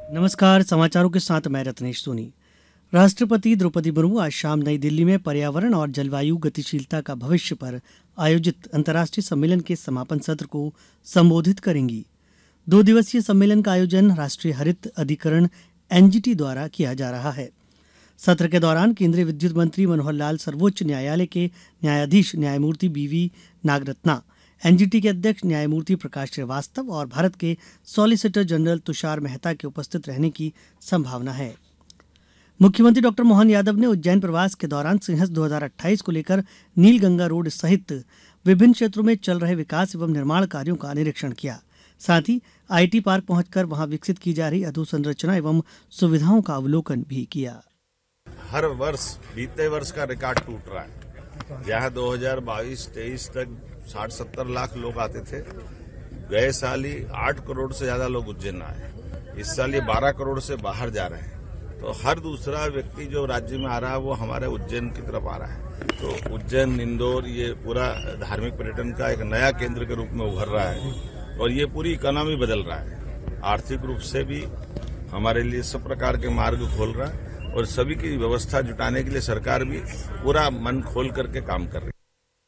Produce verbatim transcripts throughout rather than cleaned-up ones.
नमस्कार। समाचारों के साथ मैं रत्नेश सोनी। राष्ट्रपति द्रौपदी मुर्मू आज शाम नई दिल्ली में पर्यावरण और जलवायु गतिशीलता का भविष्य पर आयोजित अंतर्राष्ट्रीय सम्मेलन के समापन सत्र को संबोधित करेंगी। दो दिवसीय सम्मेलन का आयोजन राष्ट्रीय हरित अधिकरण एनजीटी द्वारा किया जा रहा है। सत्र के दौरान केंद्रीय विद्युत मंत्री मनोहर लाल, सर्वोच्च न्यायालय के न्यायाधीश न्यायमूर्ति बीवी नागरत्ना, एनजीटी के अध्यक्ष न्यायमूर्ति प्रकाश श्रीवास्तव और भारत के सॉलिसिटर जनरल तुषार मेहता के उपस्थित रहने की संभावना है। मुख्यमंत्री डॉक्टर मोहन यादव ने उज्जैन प्रवास के दौरान सिंहस्थ दो हज़ार अट्ठाईस को लेकर नीलगंगा रोड सहित विभिन्न क्षेत्रों में चल रहे विकास एवं निर्माण कार्यों का निरीक्षण किया। साथ ही आईटी पार्क पहुंचकर वहां विकसित की जा रही अधोसंरचना एवं सुविधाओं का अवलोकन भी किया। हर वर्ष बीते वर्ष का रिकॉर्ड टूट रहा है। जहां दो हज़ार बाईस तेईस तक साठ सत्तर लाख लोग आते थे, गए साल ही आठ करोड़ से ज्यादा लोग उज्जैन आए। इस साल ये बारह करोड़ से बाहर जा रहे हैं। तो हर दूसरा व्यक्ति जो राज्य में आ रहा है वो हमारे उज्जैन की तरफ आ रहा है। तो उज्जैन, इंदौर ये पूरा धार्मिक पर्यटन का एक नया केंद्र के रूप में उभर रहा है और ये पूरी इकोनॉमी बदल रहा है। आर्थिक रूप से भी हमारे लिए सब प्रकार के मार्ग खोल रहा है और सभी की व्यवस्था जुटाने के लिए सरकार भी पूरा मन खोल करके काम कर रही है।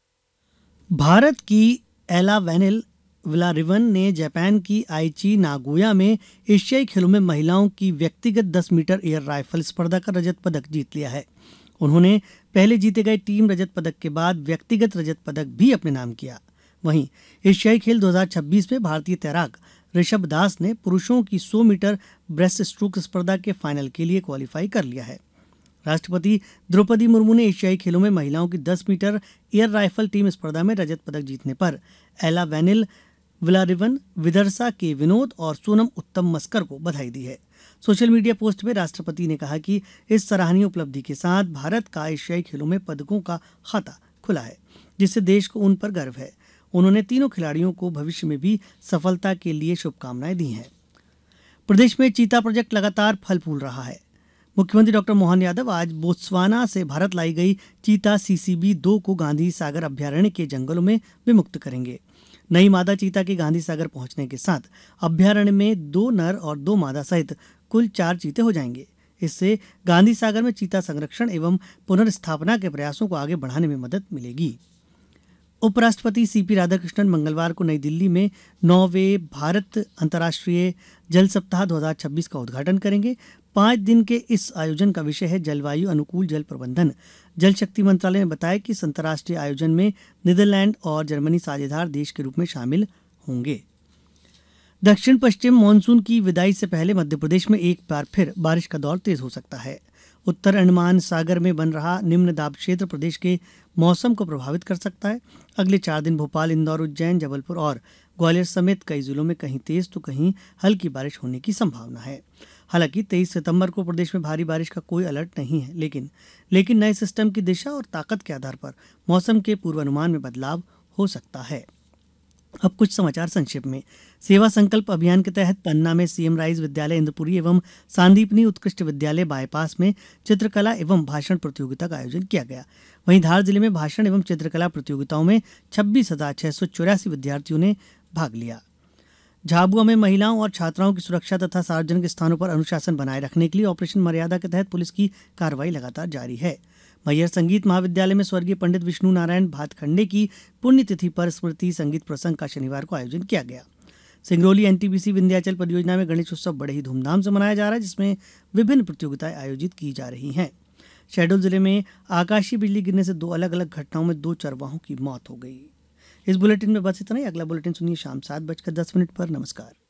भारत की एला वेनिल विलारिवन ने जापान की आइची नागोया में एशियाई खेलों में महिलाओं की व्यक्तिगत दस मीटर एयर राइफल स्पर्धा का रजत पदक जीत लिया है। उन्होंने पहले जीते गए टीम रजत पदक के बाद व्यक्तिगत रजत पदक भी अपने नाम किया। वहीं एशियाई खेल दो हज़ार छब्बीस में भारतीय तैराक ऋषभ दास ने पुरुषों की सौ मीटर ब्रेस्ट स्ट्रोक स्पर्धा के फाइनल के लिए क्वालिफाई कर लिया है। राष्ट्रपति द्रौपदी मुर्मू ने एशियाई खेलों में महिलाओं की दस मीटर एयर राइफल टीम स्पर्धा में रजत पदक जीतने पर एला वेनिल विलारिवन, विदर्सा के विनोद और सोनम उत्तम मस्कर को बधाई दी है। सोशल मीडिया पोस्ट में राष्ट्रपति ने कहा कि इस सराहनीय उपलब्धि के साथ भारत का एशियाई खेलों में पदकों का खाता खुला है, जिससे देश को उन पर गर्व है। उन्होंने तीनों खिलाड़ियों को भविष्य में भी सफलता के लिए शुभकामनाएं दी हैं। प्रदेश में चीता प्रोजेक्ट लगातार फल फूल रहा है। मुख्यमंत्री डॉक्टर मोहन यादव आज बोत्सवाना से भारत लाई गई चीता सीसीबी दो को गांधी सागर अभ्यारण्य के जंगलों में विमुक्त करेंगे। नई मादा चीता के गांधी सागर पहुंचने के साथ अभ्यारण्य में दो नर और दो मादा सहित कुल चार चीते हो जाएंगे। इससे गांधी सागर में चीता संरक्षण एवं पुनर्स्थापना के प्रयासों को आगे बढ़ाने में मदद मिलेगी। उपराष्ट्रपति सीपी राधाकृष्णन मंगलवार को नई दिल्ली में नौवें भारत अंतर्राष्ट्रीय जल सप्ताह दो हज़ार छब्बीस का उद्घाटन करेंगे। पांच दिन के इस आयोजन का विषय है जलवायु अनुकूल जल प्रबंधन। जल शक्ति मंत्रालय ने बताया कि इस अंतर्राष्ट्रीय आयोजन में नीदरलैंड और जर्मनी साझेदार देश के रूप में शामिल होंगे। दक्षिण पश्चिम मानसून की विदाई से पहले मध्यप्रदेश में एक बार फिर बारिश का दौर तेज हो सकता है। उत्तर अंडमान सागर में बन रहा निम्न दाब क्षेत्र प्रदेश के मौसम को प्रभावित कर सकता है। अगले चार दिन भोपाल, इंदौर, उज्जैन, जबलपुर और ग्वालियर समेत कई जिलों में कहीं तेज तो कहीं हल्की बारिश होने की संभावना है। हालांकि तेईस सितंबर को प्रदेश में भारी बारिश का कोई अलर्ट नहीं है, लेकिन लेकिन नए सिस्टम की दिशा और ताकत के आधार पर मौसम के पूर्वानुमान में बदलाव हो सकता है। अब कुछ समाचार संक्षेप में। सेवा संकल्प अभियान के तहत पन्ना में सीएम राइज विद्यालय इंद्रपुरी एवं सांदीपनी उत्कृष्ट विद्यालय बाईपास में चित्रकला एवं भाषण प्रतियोगिता का आयोजन किया गया। वहीं धार जिले में भाषण एवं चित्रकला प्रतियोगिताओं में छब्बीस हजार छह सौ चौरासी विद्यार्थियों ने भाग लिया। झाबुआ में महिलाओं और छात्राओं की सुरक्षा तथा सार्वजनिक स्थानों पर अनुशासन बनाए रखने के लिए ऑपरेशन मर्यादा के तहत पुलिस की कार्रवाई लगातार जारी है। मैहर संगीत महाविद्यालय में स्वर्गीय पंडित विष्णु नारायण भातखंडे की पुण्यतिथि पर स्मृति संगीत प्रसंग का शनिवार को आयोजन किया गया। सिंगरौली एनटीपीसी विंध्याचल परियोजना में गणेश उत्सव बड़े ही धूमधाम से मनाया जा रहा है, जिसमें विभिन्न प्रतियोगिताएं आयोजित की जा रही हैं। शहडोल जिले में आकाशीय बिजली गिरने से दो अलग अलग घटनाओं में दो चरवाहों की मौत हो गई। इस बुलेटिन में बस इतना ही। अगला बुलेटिन सुनिए शाम सात बजकर दस मिनट पर। नमस्कार।